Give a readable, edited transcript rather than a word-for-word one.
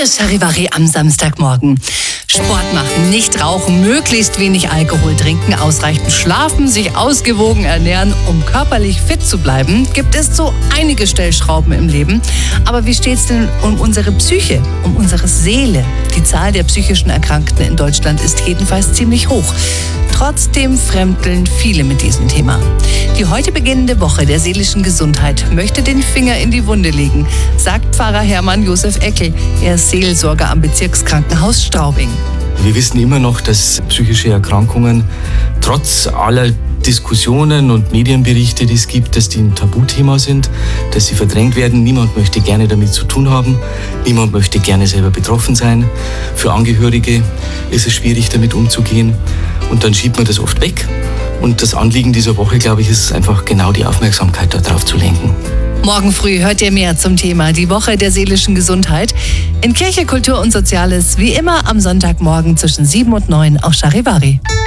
Hier ist Charivari am Samstagmorgen. Sport machen, nicht rauchen, möglichst wenig Alkohol trinken, ausreichend schlafen, sich ausgewogen ernähren, um körperlich fit zu bleiben, gibt es so einige Stellschrauben im Leben. Aber wie steht es denn um unsere Psyche, um unsere Seele? Die Zahl der psychischen Erkrankten in Deutschland ist jedenfalls ziemlich hoch. Trotzdem fremdeln viele mit diesem Thema. Die heute beginnende Woche der seelischen Gesundheit möchte den Finger in die Wunde legen, sagt Pfarrer Hermann Josef Eckel. Er ist Seelsorger am Bezirkskrankenhaus Straubing. Wir wissen immer noch, dass psychische Erkrankungen trotz aller Diskussionen und Medienberichte, die es gibt, dass die ein Tabuthema sind, dass sie verdrängt werden. Niemand möchte gerne damit zu tun haben. Niemand möchte gerne selber betroffen sein. Für Angehörige ist es schwierig, damit umzugehen. Und dann schiebt man das oft weg. Und das Anliegen dieser Woche, glaube ich, ist einfach genau die Aufmerksamkeit darauf zu lenken. Morgen früh hört ihr mehr zum Thema die Woche der seelischen Gesundheit in Kirche, Kultur und Soziales, wie immer am Sonntagmorgen zwischen 7 und 9 auf Charivari.